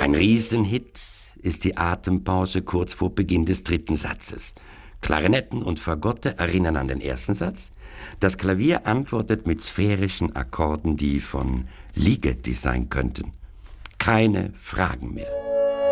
Ein Riesenhit ist die Atempause kurz vor Beginn des dritten Satzes. Klarinetten und Fagotto erinnern an den ersten Satz. Das Klavier antwortet mit sphärischen Akkorden, die von Ligeti sein könnten. Keine Fragen mehr.